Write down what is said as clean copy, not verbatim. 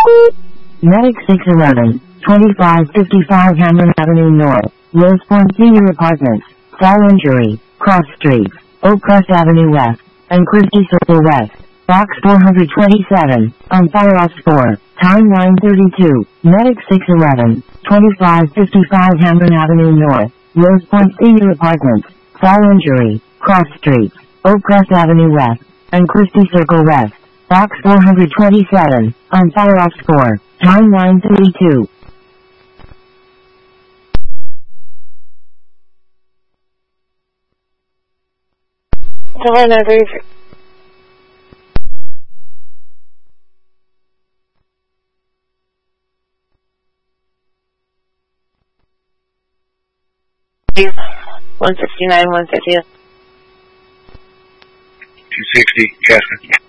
Medic 611, 2555 Hamlin Avenue North, Rose Point Senior Apartments, Fall Injury, Cross Streets, Oak Crest Avenue West, and Christie Circle West. Box 427, on fire off 4, time 9:32, Medic 611, 2555 Hamlin Avenue North, Rose Point Senior Apartments, Fall Injury, Cross Streets, Oak Crest Avenue West, and Christie Circle West. Box 427, on fire off 4, time 9:32. $169, $150. 260, Casper.